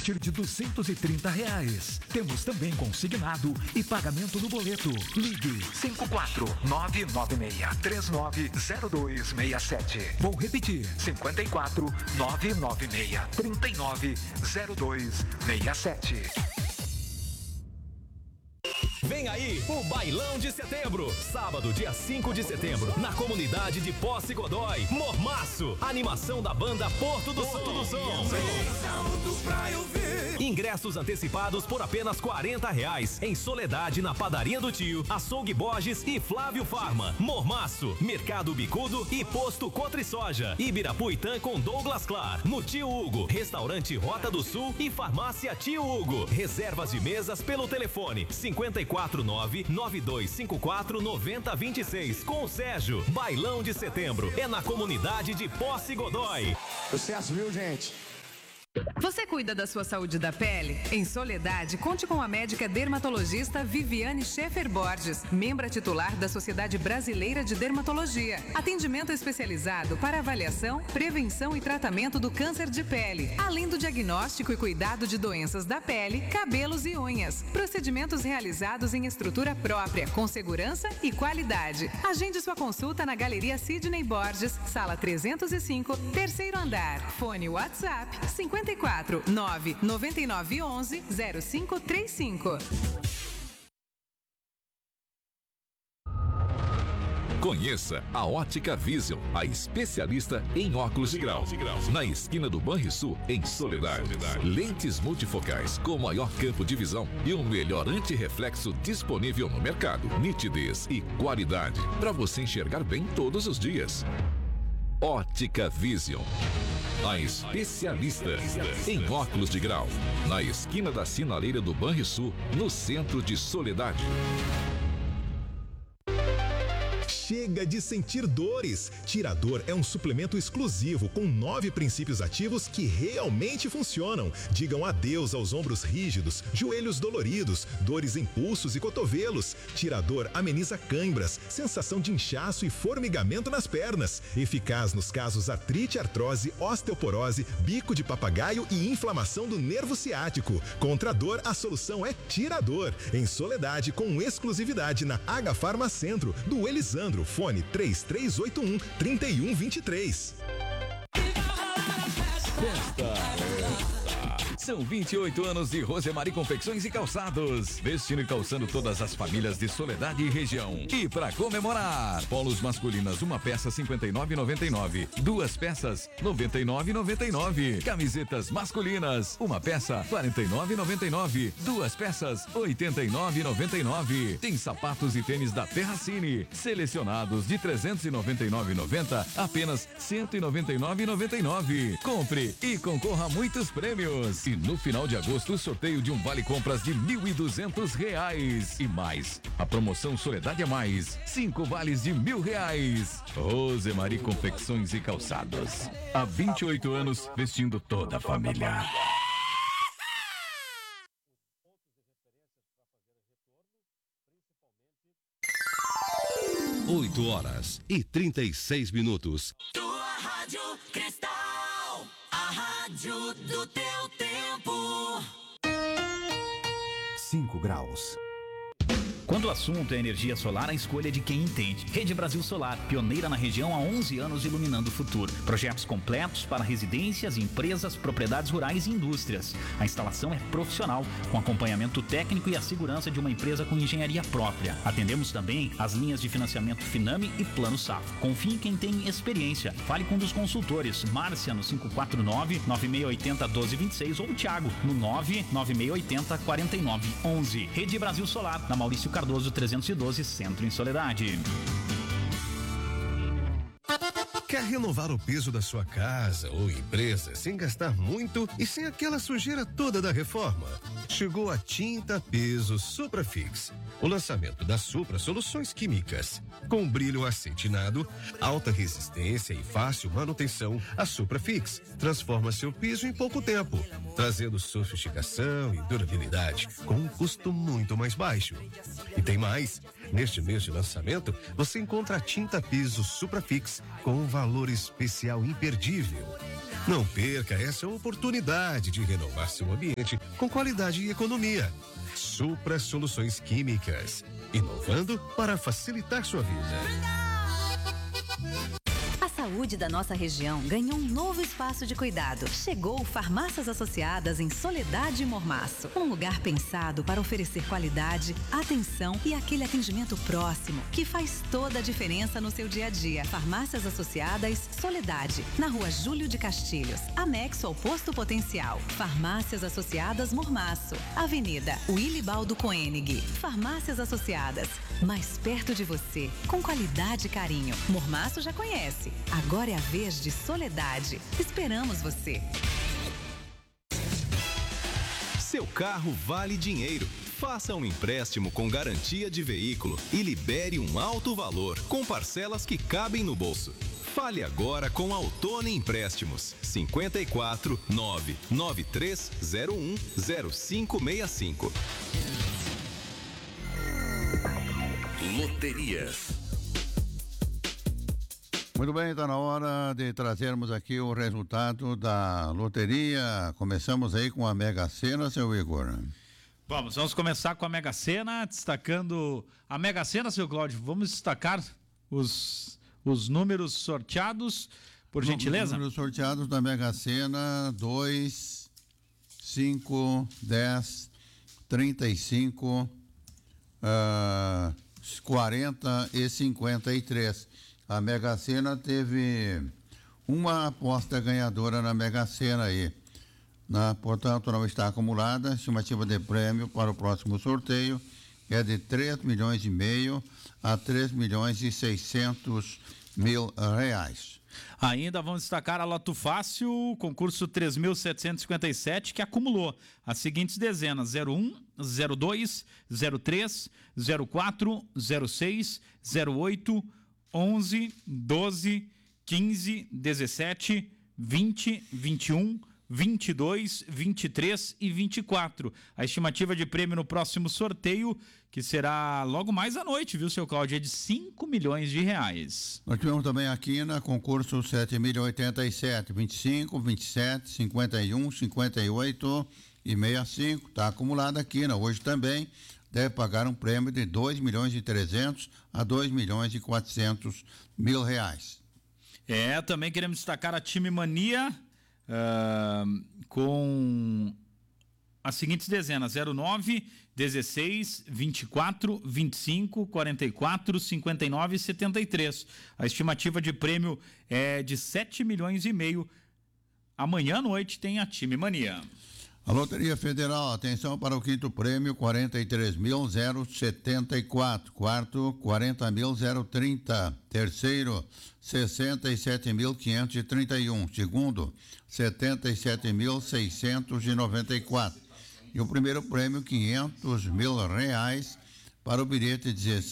partir de R$230. Temos também consignado e pagamento no boleto. Ligue 54996390267. Vou repetir, 54996390267. Vem aí o Bailão de Setembro, sábado, dia 5 de setembro, na comunidade de Posse Godói, Mormaço, animação da banda Porto do Som. Ingressos antecipados por apenas R$40, em Soledade, na Padaria do Tio, Açougue Borges e Flávio Farma. Mormaço, Mercado Bicudo e Posto Cotrisoja. Ibirapuitã com Douglas Clar, no Tio Hugo, Restaurante Rota do Sul e Farmácia Tio Hugo. Reservas de mesas pelo telefone 549-9254-9026 com o Sérgio. Bailão de Setembro é na comunidade de Posse Godói. Sucesso, viu, gente? Você cuida da sua saúde da pele? Em Soledade, conte com a médica dermatologista Viviane Schaefer Borges, membra titular da Sociedade Brasileira de Dermatologia. Atendimento especializado para avaliação, prevenção e tratamento do câncer de pele, além do diagnóstico e cuidado de doenças da pele, cabelos e unhas. Procedimentos realizados em estrutura própria, com segurança e qualidade. Agende sua consulta na Galeria Sidney Borges, sala 305, terceiro andar. Fone WhatsApp 549-9911-0535. Conheça a Ótica Vision, a especialista em óculos de grau. Na esquina do Banrisul, em Soledade. Lentes multifocais com maior campo de visão e o melhor antirreflexo disponível no mercado. Nitidez e qualidade para você enxergar bem todos os dias. Ótica Vision, a especialista em óculos de grau, na esquina da Sinaleira do Banrisul, no centro de Soledade. Chega de sentir dores. Tirador é um suplemento exclusivo com 9 princípios ativos que realmente funcionam. Digam adeus aos ombros rígidos, joelhos doloridos, dores em pulsos e cotovelos. Tirador ameniza cãibras, sensação de inchaço e formigamento nas pernas. Eficaz nos casos artrite, artrose, osteoporose, bico de papagaio e inflamação do nervo ciático. Contra a dor, a solução é Tirador. Em Soledade, com exclusividade na H Farma Centro, do Elisandro. Fone 3381-3123. São 28 anos de Rosemary Confecções e Calçados, vestindo e calçando todas as famílias de Soledade e região. E para comemorar, polos masculinas, uma peça R$ 59,99, 2 peças R$ 99,99. Camisetas masculinas, uma peça R$ 49,99, 2 peças R$ 89,99. Tem sapatos e tênis da Terracine, selecionados de R$ 399,90, apenas R$ 199,99. Compre e concorra a muitos prêmios. E no final de agosto, o sorteio de um vale-compras de R$ 1.200. E mais, a promoção Soledade é Mais, 5 vales de R$ 1.000. Rosemary Confecções e Calçados. Há 28 anos, vestindo toda a família. Oito horas e 36 minutos. Tua Rádio Cristal, a rádio do teu tempo. 5 graus. Quando o assunto é energia solar, a escolha é de quem entende. Rede Brasil Solar, pioneira na região há 11 anos, iluminando o futuro. Projetos completos para residências, empresas, propriedades rurais e indústrias. A instalação é profissional, com acompanhamento técnico e a segurança de uma empresa com engenharia própria. Atendemos também as linhas de financiamento Finame e Plano Safra. Confie em quem tem experiência. Fale com um dos consultores. Márcia no 549-9680-1226 ou Thiago no 99680-4911. Rede Brasil Solar, na Maurício Cardoso 312, Centro, em Soledade. Quer renovar o piso da sua casa ou empresa sem gastar muito e sem aquela sujeira toda da reforma? Chegou a Tinta Piso Suprafix. O lançamento da Supra Soluções Químicas. Com brilho acetinado, alta resistência e fácil manutenção, a Suprafix transforma seu piso em pouco tempo, trazendo sofisticação e durabilidade com um custo muito mais baixo. E tem mais. Neste mês de lançamento, você encontra a Tinta Piso Suprafix com um valor especial imperdível. Não perca essa oportunidade de renovar seu ambiente com qualidade e economia. Supra Soluções Químicas, inovando para facilitar sua vida. A saúde da nossa região ganhou um novo espaço de cuidado. Chegou Farmácias Associadas em Soledade e Mormaço. Um lugar pensado para oferecer qualidade, atenção e aquele atendimento próximo que faz toda a diferença no seu dia a dia. Farmácias Associadas Soledade, na Rua Júlio de Castilhos, anexo ao Posto Potencial. Farmácias Associadas Mormaço, Avenida Wilibaldo Koenig. Farmácias Associadas, mais perto de você, com qualidade e carinho. Mormaço já conhece. Agora é a vez de Soledade. Esperamos você. Seu carro vale dinheiro. Faça um empréstimo com garantia de veículo e libere um alto valor, com parcelas que cabem no bolso. Fale agora com a Ottoni Empréstimos. 54 99301 0565. Loterias. Muito bem, está na hora de trazermos aqui o resultado da loteria. Começamos aí com a Mega Sena, seu Igor. Vamos começar com a Mega Sena, destacando a Mega Sena, seu Cláudio. Vamos destacar os números sorteados, por gentileza. Os números sorteados da Mega Sena: 2, 5, 10, 35, 40 e 53. A Mega Sena teve uma aposta ganhadora na Mega Sena aí. Portanto, não está acumulada. A estimativa de prêmio para o próximo sorteio é de 3,5 milhões a 3,6 milhões reais. Ainda vamos destacar a Loto Fácil, concurso 3.757, que acumulou as seguintes dezenas: 01, 02, 03, 04, 06, 08, 11, 12, 15, 17, 20, 21, 22, 23 e 24. A estimativa de prêmio no próximo sorteio, que será logo mais à noite, viu, seu Cláudio, é de 5 milhões de reais. Nós tivemos também aqui na concurso 7.087, 25, 27, 51, 58 e 65. Está acumulado aqui, hoje também. Deve pagar um prêmio de 2.300.000 a 2.400.000 reais. Também queremos destacar a Time Mania, com as seguintes dezenas: 09, 16, 24, 25, 44, 59 e 73. A estimativa de prêmio é de 7 milhões e meio. Amanhã à noite tem a Time Mania. A Loteria Federal, atenção para o quinto prêmio, 43.074. Quarto, 40.030. Terceiro, 67.531. Segundo, 77.694. E o primeiro prêmio, 500 mil reais para o bilhete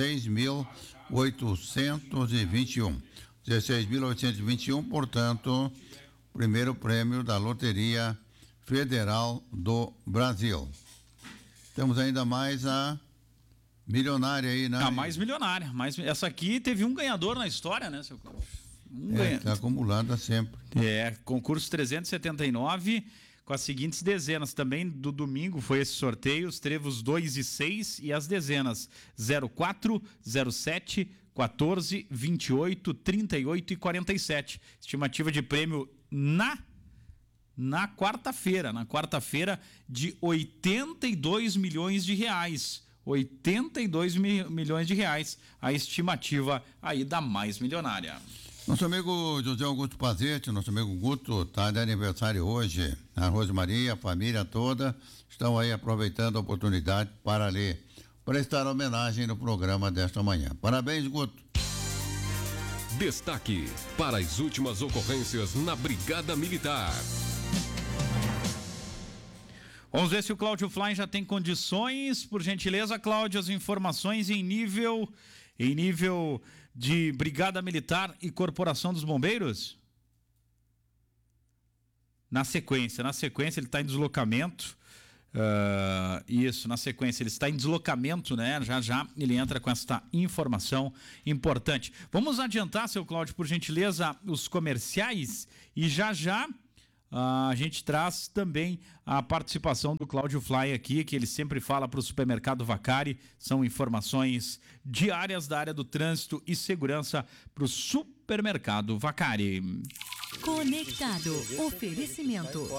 16.821. 16.821, portanto, primeiro prêmio da Loteria Federal do Brasil. Temos ainda mais a milionária aí, né? A mais milionária. Essa aqui teve um ganhador na história, né, seu Cláudio? Está acumulada sempre. Concurso 379, com as seguintes dezenas. Também do domingo foi esse sorteio, os trevos 2 e 6 e as dezenas 04, 07, 14, 28, 38 e 47. Estimativa de prêmio na quarta-feira, de 82 milhões de reais. 82 milhões de reais, a estimativa aí da mais milionária. Nosso amigo José Augusto Pazete, nosso amigo Guto, está de aniversário hoje. A Rosemaria, a família toda, estão aí aproveitando a oportunidade para lhe prestar homenagem no programa desta manhã. Parabéns, Guto. Destaque para as últimas ocorrências na Brigada Militar. Vamos ver se o Cláudio Fly já tem condições. Por gentileza, Cláudio, as informações em nível de Brigada Militar e Corporação dos Bombeiros? Na sequência ele está em deslocamento. Na sequência ele está em deslocamento, né? Já ele entra com esta informação importante. Vamos adiantar, seu Cláudio, por gentileza, os comerciais, e já a gente traz também a participação do Cláudio Fly aqui, que ele sempre fala para o supermercado Vacari. São informações diárias da área do trânsito e segurança para o supermercado Vacari. Conectado. Oferecimento.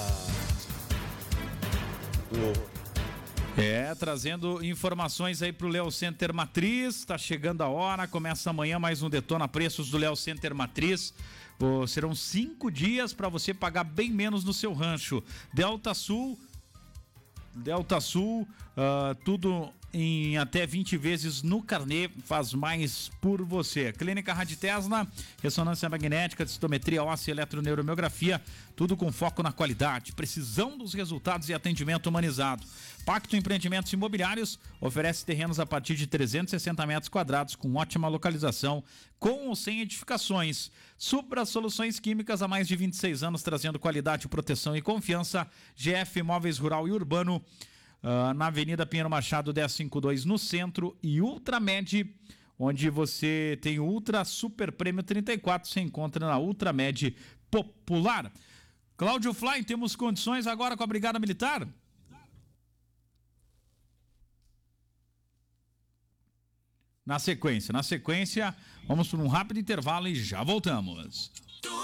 Trazendo informações aí pro Léo Center Matriz. Tá chegando a hora, começa amanhã mais um Detona Preços do Léo Center Matriz. Serão 5 dias para você pagar bem menos no seu rancho. Delta Sul, tudo em até 20 vezes no carnê, faz mais por você. Clínica Raditesna, ressonância magnética, densitometria óssea, eletroneuromiografia, tudo com foco na qualidade, precisão dos resultados e atendimento humanizado. Pacto Empreendimentos Imobiliários oferece terrenos a partir de 360 metros quadrados com ótima localização, com ou sem edificações. Supra Soluções Químicas há mais de 26 anos, trazendo qualidade, proteção e confiança. GF Móveis Rural e Urbano, na Avenida Pinheiro Machado 1052 no centro, e Ultramed, onde você tem o Ultra Super Prêmio 34, se encontra na Ultramed Popular. Cláudio Fly, temos condições agora com a Brigada Militar? Na sequência, vamos para um rápido intervalo e já voltamos.